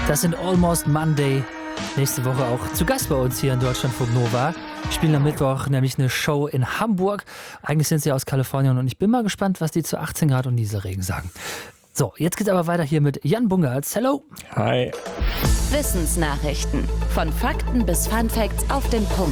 Das sind Almost Monday. Nächste Woche auch zu Gast bei uns hier in Deutschlandfunk Nova. Wir spielen am Mittwoch nämlich eine Show in Hamburg. Eigentlich sind sie aus Kalifornien und ich bin mal gespannt, was die zu 18 Grad und Nieselregen sagen. So, jetzt geht's aber weiter hier mit Jan Bungertz. Hello. Hi. Wissensnachrichten. Von Fakten bis Funfacts auf den Punkt.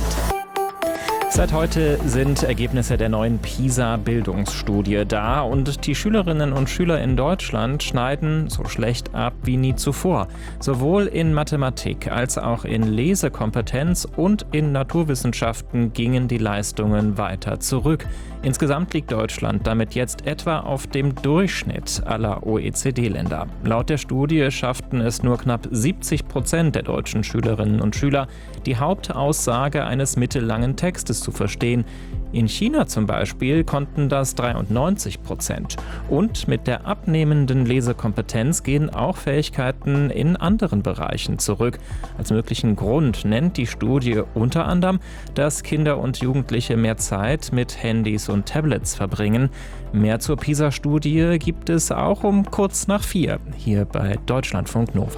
Seit heute sind Ergebnisse der neuen PISA-Bildungsstudie da und die Schülerinnen und Schüler in Deutschland schneiden so schlecht ab wie nie zuvor. Sowohl in Mathematik als auch in Lesekompetenz und in Naturwissenschaften gingen die Leistungen weiter zurück. Insgesamt liegt Deutschland damit jetzt etwa auf dem Durchschnitt aller OECD-Länder. Laut der Studie schafften es nur knapp 70% der deutschen Schülerinnen und Schüler, die Hauptaussage eines mittellangen Textes zu verstehen. In China zum Beispiel konnten das 93%. Und mit der abnehmenden Lesekompetenz gehen auch Fähigkeiten in anderen Bereichen zurück. Als möglichen Grund nennt die Studie unter anderem, dass Kinder und Jugendliche mehr Zeit mit Handys und Tablets verbringen. Mehr zur PISA-Studie gibt es auch um kurz nach 4 hier bei Deutschlandfunk Nova.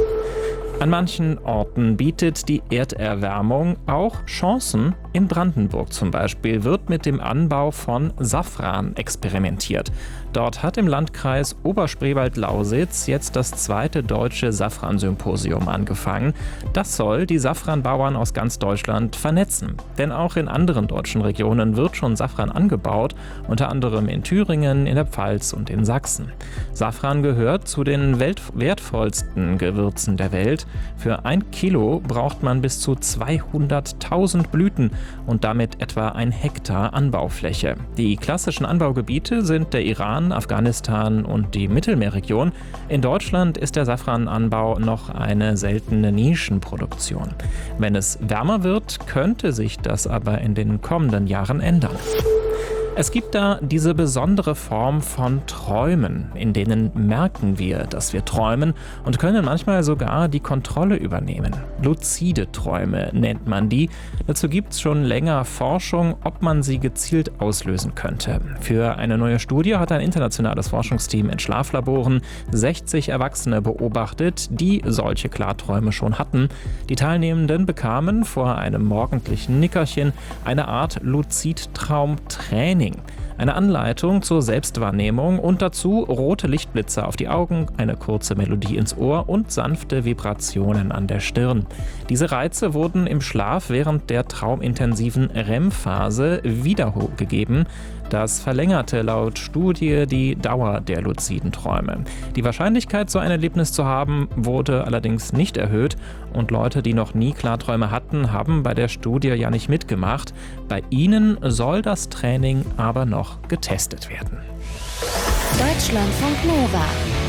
An manchen Orten bietet die Erderwärmung auch Chancen. In Brandenburg zum Beispiel wird mit dem Anbau von Safran experimentiert. Dort hat im Landkreis Oberspreewald-Lausitz jetzt das 2. deutsche Safran-Symposium angefangen. Das soll die Safranbauern aus ganz Deutschland vernetzen. Denn auch in anderen deutschen Regionen wird schon Safran angebaut, unter anderem in Thüringen, in der Pfalz und in Sachsen. Safran gehört zu den wertvollsten Gewürzen der Welt. Für 1 Kilo braucht man bis zu 200.000 Blüten und damit etwa 1 Hektar Anbaufläche. Die klassischen Anbaugebiete sind der Iran, Afghanistan und die Mittelmeerregion. In Deutschland ist der Safrananbau noch eine seltene Nischenproduktion. Wenn es wärmer wird, könnte sich das aber in den kommenden Jahren ändern. Es gibt da diese besondere Form von Träumen, in denen merken wir, dass wir träumen und können manchmal sogar die Kontrolle übernehmen. Luzide Träume nennt man die. Dazu gibt es schon länger Forschung, ob man sie gezielt auslösen könnte. Für eine neue Studie hat ein internationales Forschungsteam in Schlaflaboren 60 Erwachsene beobachtet, die solche Klarträume schon hatten. Die Teilnehmenden bekamen vor einem morgendlichen Nickerchen eine Art Luzidtraumtraining. Eine Anleitung zur Selbstwahrnehmung und dazu rote Lichtblitze auf die Augen, eine kurze Melodie ins Ohr und sanfte Vibrationen an der Stirn. Diese Reize wurden im Schlaf während der traumintensiven REM-Phase wiedergegeben. Das verlängerte laut Studie die Dauer der luziden Träume. Die Wahrscheinlichkeit, so ein Erlebnis zu haben, wurde allerdings nicht erhöht und Leute, die noch nie Klarträume hatten, haben bei der Studie ja nicht mitgemacht. Bei ihnen soll das Training aber noch getestet werden. Deutschlandfunk Nova.